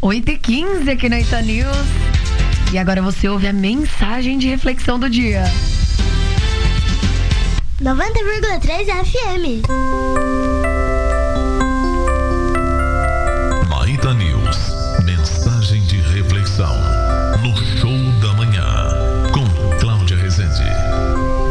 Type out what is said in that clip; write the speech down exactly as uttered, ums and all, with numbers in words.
oito e quinze aqui na Ita News. E agora você ouve a mensagem de reflexão do dia. noventa vírgula três F M. Na Ita News, mensagem de reflexão.